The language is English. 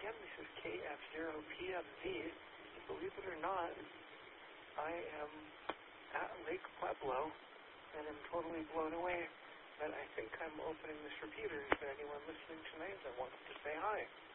again, this is KF0PMV. Believe it or not, I am at Lake Pueblo, and I'm totally blown away that I think I'm opening this repeater for anyone listening tonight that wants to say hi.